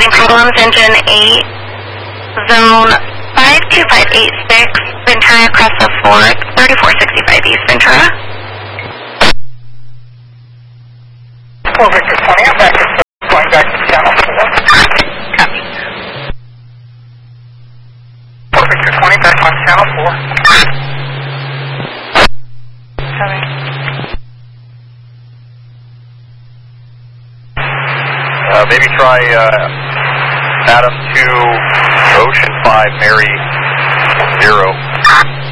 having problems, engine 8, zone 52586, Ventura Cresta 4, 3465 East Ventura. 4 Victor 20, I'm back to going back to channel 4. Copy. 4 Victor 20, back on channel 4. Copy. Maybe try Adam 2, Ocean 5, Mary 0.